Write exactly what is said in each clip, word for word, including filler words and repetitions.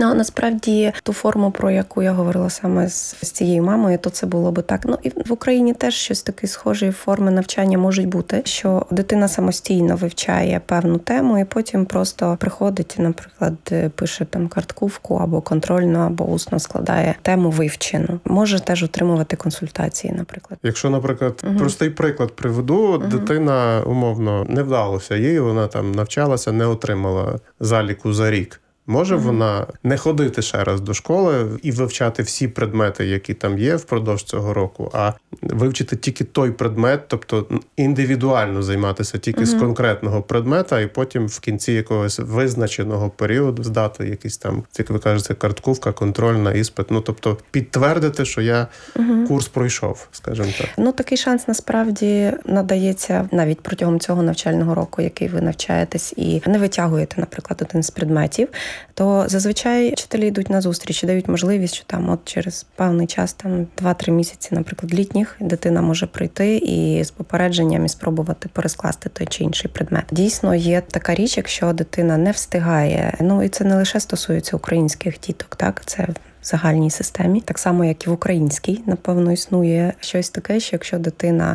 Ну, насправді, ту форму, про яку я говорила саме з, з цією мамою, то це було би так. Ну, і в Україні теж щось таке схожі форми навчання можуть бути, що дитина самостійно вивчає певну тему і потім просто приходить, наприклад, пише там картківку або контрольну, або усно складає тему вивчену. Може теж отримувати консультації, наприклад. Якщо, наприклад, угу. простий приклад приведу, угу. дитина, умовно, не вдалося їй, вона там навчалася, не отримала заліку за рік. Може угу. вона не ходити ще раз до школи і вивчати всі предмети, які там є впродовж цього року, а вивчити тільки той предмет, тобто індивідуально займатися тільки угу. з конкретного предмета, і потім в кінці якогось визначеного періоду здати якийсь там, як ви кажете, картківка, контрольна, іспит. Ну, тобто підтвердити, що я угу. курс пройшов, скажімо так. Ну, такий шанс насправді надається навіть протягом цього навчального року, який ви навчаєтесь, і не витягуєте, наприклад, один з предметів, то зазвичай вчителі йдуть на зустріч і дають можливість, що там от через певний час, там два-три місяці, наприклад, літніх, дитина може прийти і з попередженням і спробувати перескласти той чи інший предмет. Дійсно, є така річ, якщо дитина не встигає, ну і це не лише стосується українських діток, так, це в загальній системі, так само, як і в українській, напевно, існує щось таке, що якщо дитина,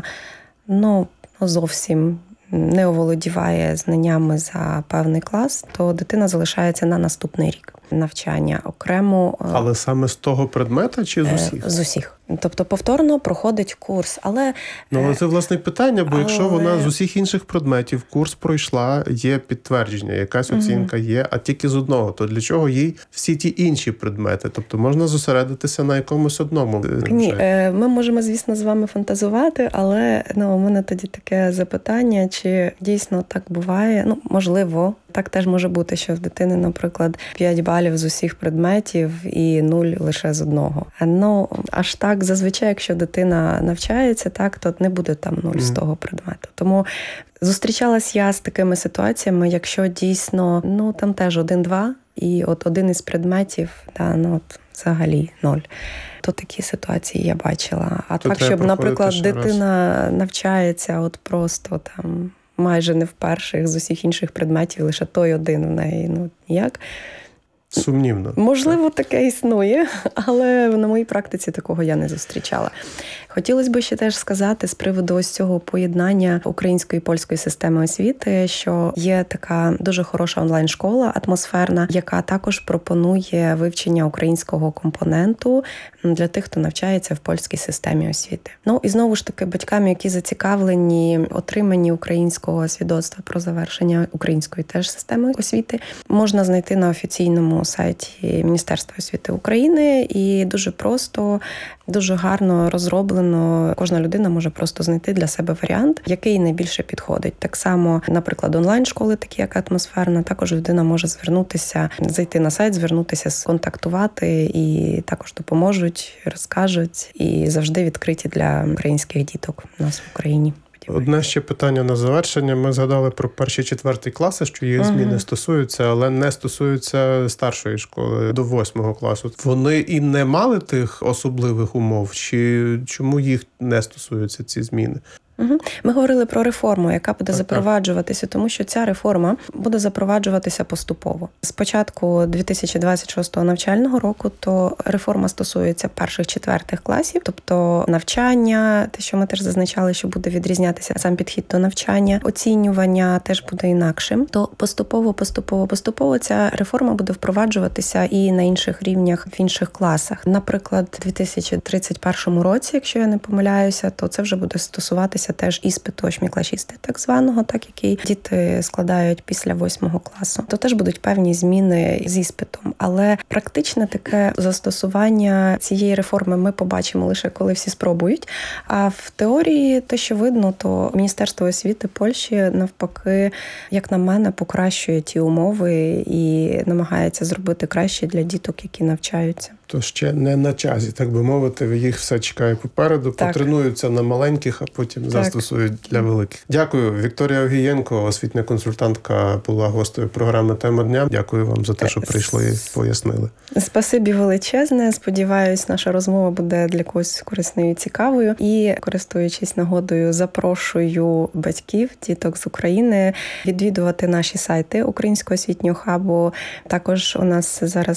ну, зовсім не оволодіває знаннями за певний клас, то дитина залишається на наступний рік навчання окремо. Але саме з того предмета чи з усіх? З усіх. Тобто повторно проходить курс, але... Ну, але це, власне, питання, бо але... якщо вона з усіх інших предметів курс пройшла, є підтвердження, якась оцінка є, а тільки з одного, то для чого їй всі ті інші предмети? Тобто можна зосередитися на якомусь одному? Ні, ми можемо, звісно, з вами фантазувати, але ну, у мене тоді таке запитання, чи дійсно так буває? Ну, можливо, так теж може бути, що в дитини, наприклад, п'ять балів з усіх предметів і нуль лише з одного. Ну, аж так, зазвичай, якщо дитина навчається, так, то не буде там нуль mm. з того предмету. Тому зустрічалась я з такими ситуаціями, якщо дійсно, ну, там теж один-два, і от один із предметів, да, ну, от взагалі ноль. То такі ситуації я бачила. А то так, щоб, наприклад, дитина раз. навчається от просто там майже не в перших з усіх інших предметів, лише той один в неї, ну, ніяк. Сумнівно. Можливо, таке існує, але на моїй практиці такого я не зустрічала. Хотілося б ще теж сказати з приводу ось цього поєднання української і польської системи освіти, що є така дуже хороша онлайн-школа, атмосферна, яка також пропонує вивчення українського компоненту для тих, хто навчається в польській системі освіти. Ну і знову ж таки батькам, які зацікавлені отриманні українського свідоцтва про завершення української теж системи освіти, можна знайти на офіційному сайті Міністерства освіти України, і дуже просто, дуже гарно розроблено. Кожна людина може просто знайти для себе варіант, який найбільше підходить. Так само, наприклад, онлайн-школи, такі як атмосферна, також людина може звернутися, зайти на сайт, звернутися, сконтактувати, і також допоможуть, розкажуть, і завжди відкриті для українських діток у нас в Україні. Одне ще питання на завершення. Ми згадали про перші-четверті класи, що їх зміни uh-huh. стосуються, але не стосуються старшої школи до восьмого класу. Вони і не мали тих особливих умов, чи чому їх не стосуються ці зміни? Угу. Ми говорили про реформу, яка буде так, запроваджуватися, так. тому що ця реформа буде запроваджуватися поступово. Спочатку дві тисячі двадцять шостого навчального року, то реформа стосується перших-четвертих класів, тобто навчання, те, що ми теж зазначали, що буде відрізнятися сам підхід до навчання, оцінювання теж буде інакшим. То поступово, поступово, поступово ця реформа буде впроваджуватися і на інших рівнях, в інших класах. Наприклад, у дві тисячі тридцять першому році, якщо я не помиляюся, то це вже буде стосуватися теж іспиту осьмикласисти, так званого, так, який діти складають після восьмого класу. То теж будуть певні зміни з іспитом. Але практичне таке застосування цієї реформи ми побачимо лише коли всі спробують. А в теорії те, що видно, то Міністерство освіти Польщі навпаки, як на мене, покращує ті умови і намагається зробити краще для діток, які навчаються. То ще не на часі, так би мовити, їх все чекає попереду, так. Потренуються на маленьких, а потім так. застосують для великих. Дякую. Вікторія Огієнко, освітня консультантка, була гостею програми «Тема дня». Дякую вам за те, що прийшли і пояснили. Спасибі величезне. Сподіваюсь, наша розмова буде для когось корисною і цікавою. І, користуючись нагодою, запрошую батьків, діток з України відвідувати наші сайти Українського освітнього хабу. Також у нас зараз